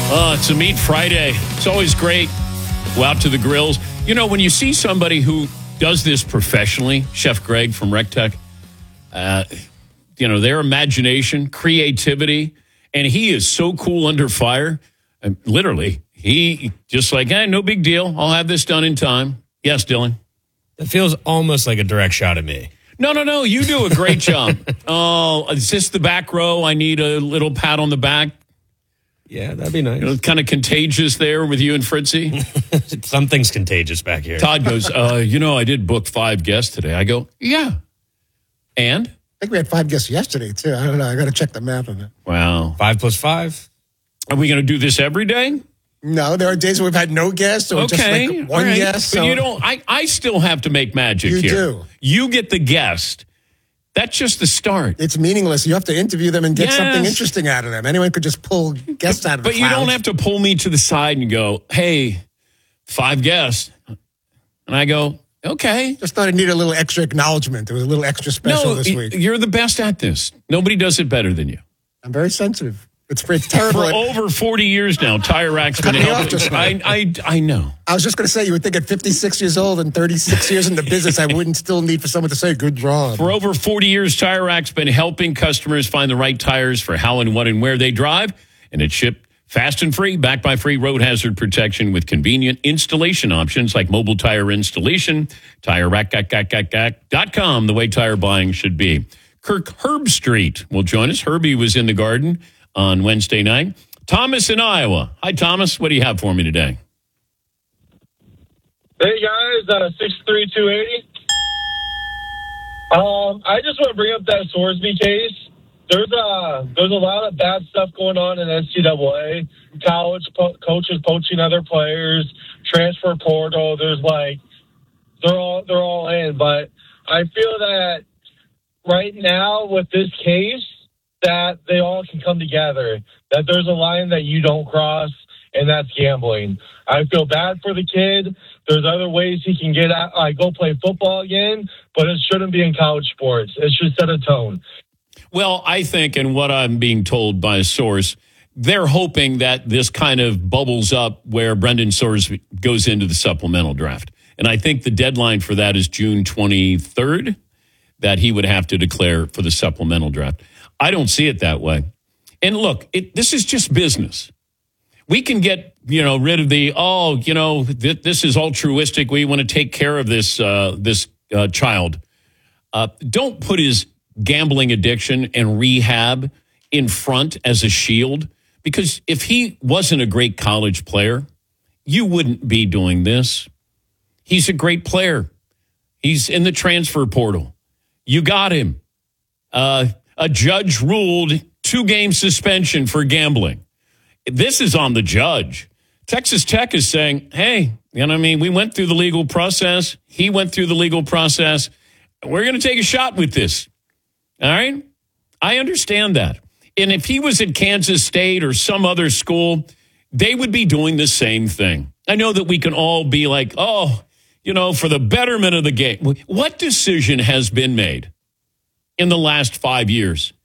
Oh, it's a Meat Friday. It's always great. Go out to the grills. You know, when you see somebody who does this professionally, Chef Greg from RecTech, their imagination, creativity, and he is so cool under fire. And literally, he just like, no big deal. I'll have this done in time. Yes, Dylan. It feels almost like a direct shot at me. No. You do a great job. Oh, is this the back row? I need a little pat on the back. Yeah, that'd be nice. Kind of contagious there with you and Fritzy. Something's contagious back here. Todd goes, I did book 5 guests today. I go, yeah. And? I think we had 5 guests yesterday, too. I don't know. I got to check the math on it. Wow. 5 plus 5. Are we going to do this every day? No, there are days where we've had no guests or just like one guest. But I still have to make magic here. You do. You get the guest. That's just the start. It's meaningless. You have to interview them and get something interesting out of them. Anyone could just pull guests out of the clouds. But you don't have to pull me to the side and go, hey, 5 guests. And I go, okay. Just thought it needed a little extra acknowledgement. It was a little extra special this week. You're the best at this. Nobody does it better than you. I'm very sensitive. It's terrible. For over 40 years now, Tire Rack's been helping. I know. I was just going to say, you would think at 56 years old and 36 years in the business, I wouldn't still need for someone to say, good job. For over 40 years, Tire Rack's been helping customers find the right tires for how and what and where they drive. And it's shipped fast and free, backed by free road hazard protection with convenient installation options like mobile tire installation. TireRack.com, the way tire buying should be. Kirk Herbstreit will join us. Herbie was in the garden on Wednesday night. Thomas in Iowa. Hi, Thomas. What do you have for me today? Hey, guys. 63280. I just want to bring up that Sorsby case. There's a lot of bad stuff going on in NCAA. College coaches poaching other players, transfer portal. There's they're all in. But I feel that right now with this case, that they all can come together, that there's a line that you don't cross, and that's gambling. I feel bad for the kid. There's other ways he can get out, go play football again, but it shouldn't be in college sports. It should set a tone. Well, I think, and what I'm being told by a source, they're hoping that this kind of bubbles up where Brendan Soares goes into the supplemental draft. And I think the deadline for that is June 23rd, that he would have to declare for the supplemental draft. I don't see it that way. And look, this is just business. We can get, rid of this is altruistic. We want to take care of this child. Don't put his gambling addiction and rehab in front as a shield, because if he wasn't a great college player, you wouldn't be doing this. He's a great player. He's in the transfer portal. You got him. A judge ruled 2-game suspension for gambling. This is on the judge. Texas Tech is saying, hey, we went through the legal process. He went through the legal process. We're going to take a shot with this. All right? I understand that. And if he was at Kansas State or some other school, they would be doing the same thing. I know that we can all be like, for the betterment of the game. What decision has been made in the last 5 years